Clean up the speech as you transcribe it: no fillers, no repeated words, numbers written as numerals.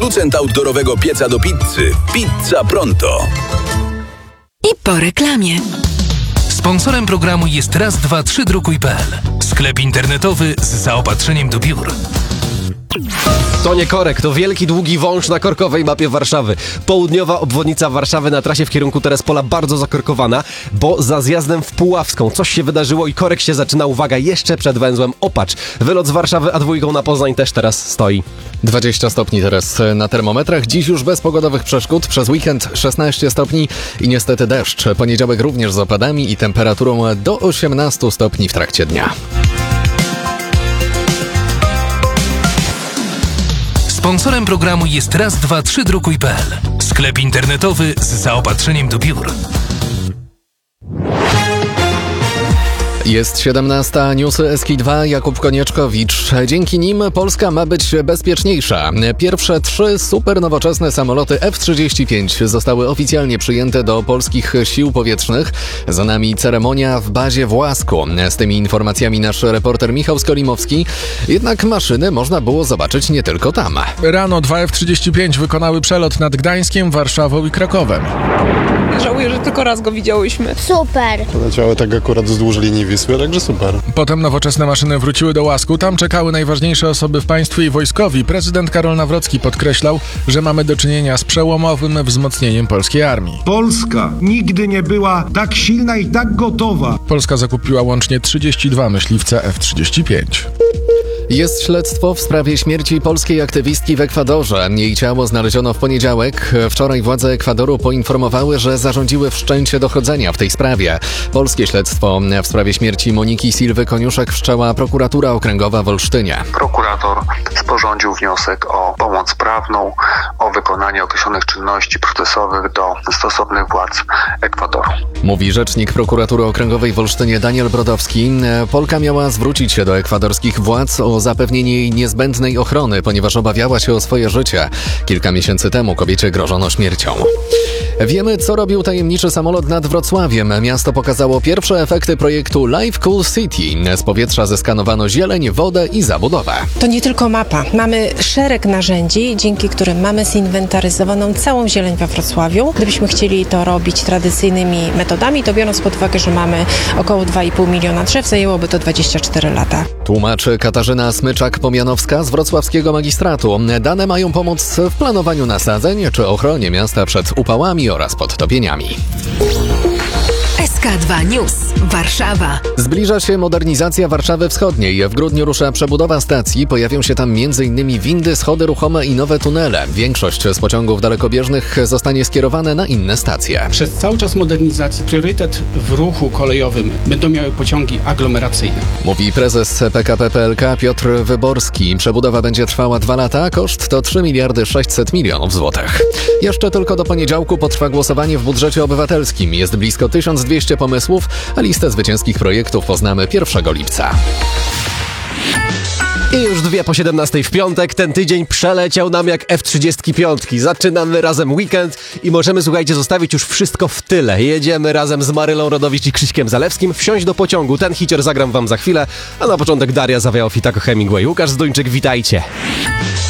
producent outdoorowego pieca do pizzy Pizza Pronto. I po reklamie. Sponsorem programu jest raz232.pl, sklep internetowy z zaopatrzeniem do biur. To nie korek, to wielki, długi wąż na korkowej mapie Warszawy. Południowa obwodnica Warszawy na trasie w kierunku Terespola bardzo zakorkowana, bo za zjazdem w Puławską coś się wydarzyło i korek się zaczyna, uwaga, jeszcze przed węzłem Opacz. Wylot z Warszawy A2 na Poznań też teraz stoi. 20 stopni teraz na termometrach. Dziś już bez pogodowych przeszkód. Przez weekend 16 stopni i niestety deszcz. Poniedziałek również z opadami i temperaturą do 18 stopni w trakcie dnia. Sponsorem programu jest raz232.pl, sklep internetowy z zaopatrzeniem do biur. Jest 17. Newsy SK2, Jakub Konieczkowicz. Dzięki nim Polska ma być bezpieczniejsza. Pierwsze 3 super nowoczesne samoloty F-35 zostały oficjalnie przyjęte do polskich sił powietrznych. Za nami ceremonia w bazie w Łasku. Z tymi informacjami nasz reporter Michał Skolimowski. Jednak maszyny można było zobaczyć nie tylko tam. Rano 2 F-35 wykonały przelot nad Gdańskiem, Warszawą i Krakowem. Żałuję, że tylko raz go widziałyśmy. Super! Poleciały tak akurat wzdłuż linii Wisły, także super. Potem nowoczesne maszyny wróciły do Łasku. Tam czekały najważniejsze osoby w państwie i wojskowi. Prezydent Karol Nawrocki podkreślał, że mamy do czynienia z przełomowym wzmocnieniem polskiej armii. Polska nigdy nie była tak silna i tak gotowa. Polska zakupiła łącznie 32 myśliwce F-35. Jest śledztwo w sprawie śmierci polskiej aktywistki w Ekwadorze. Jej ciało znaleziono w poniedziałek. Wczoraj władze Ekwadoru poinformowały, że zarządziły wszczęcie dochodzenia w tej sprawie. Polskie śledztwo w sprawie śmierci Moniki Silwy Koniuszek wszczęła prokuratura okręgowa w Olsztynie. Prokurator sporządził wniosek o pomoc prawną, o wykonanie określonych czynności procesowych do stosownych władz Ekwadoru. Mówi rzecznik prokuratury okręgowej w Olsztynie Daniel Brodowski. Polka miała zwrócić się do ekwadorskich władz o zapewnienie jej niezbędnej ochrony, ponieważ obawiała się o swoje życie. Kilka miesięcy temu kobiecie grożono śmiercią. Wiemy, co robił tajemniczy samolot nad Wrocławiem. Miasto pokazało pierwsze efekty projektu Live Cool City. Z powietrza zeskanowano zieleń, wodę i zabudowę. To nie tylko mapa. Mamy szereg narzędzi, dzięki którym mamy zinwentaryzowaną całą zieleń we Wrocławiu. Gdybyśmy chcieli to robić tradycyjnymi metodami, to biorąc pod uwagę, że mamy około 2,5 miliona drzew, zajęłoby to 24 lata. Tłumaczy Katarzyna Smyczak-Pomianowska z wrocławskiego magistratu. Dane mają pomóc w planowaniu nasadzeń czy ochronie miasta przed upałami oraz podtopieniami. SK2 News. Warszawa. Zbliża się modernizacja Warszawy Wschodniej. W grudniu rusza przebudowa stacji. Pojawią się tam m.in. windy, schody ruchome i nowe tunele. Większość z pociągów dalekobieżnych zostanie skierowane na inne stacje. Przez cały czas modernizacji priorytet w ruchu kolejowym będą miały pociągi aglomeracyjne. Mówi prezes PKP PLK Piotr Wyborski. Przebudowa będzie trwała 2 lata. Koszt to 3 miliardy 600 milionów złotych. Jeszcze tylko do poniedziałku potrwa głosowanie w budżecie obywatelskim. Jest blisko 1200 pomysłów, a listę zwycięskich projektów poznamy 1 lipca. I już 2:17 w piątek. Ten tydzień przeleciał nam jak F-35. Zaczynamy razem weekend i możemy, słuchajcie, zostawić już wszystko w tyle. Jedziemy razem z Marylą Rodowicz i Krzyśkiem Zalewskim. Wsiąść do pociągu. Ten hicior zagram wam za chwilę. A na początek Daria Zawiałow i Taco Hemingway. Łukasz Zduńczyk, witajcie.